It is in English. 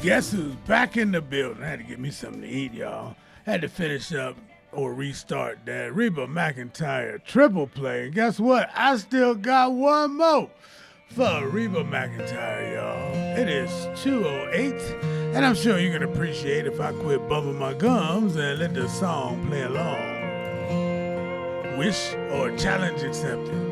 Guess who's back in the building? I had to get me something to eat, y'all. Had to finish up or restart that Reba McEntire triple play. And guess what? I still got one more for Reba McEntire, y'all. It is 2:08, and I'm sure you can appreciate if I quit bumping my gums and let the song play along. Wish or challenge accepted.